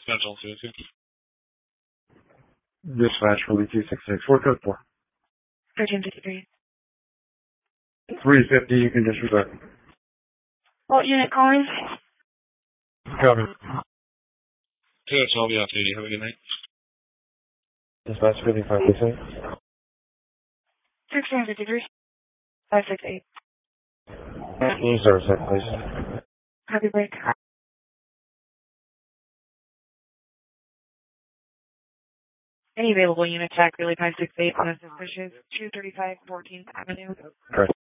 Central 250. Dispatch for Lee 266. What code for? 1353. 350, you can disregard. What unit calling? Copy. 212 off duty. Have a good night. Dispatch 5556. 1653. 568. Use service set, please. Happy break. Any available unit check, really 568 on a suspicious 235 14th Avenue. Correct.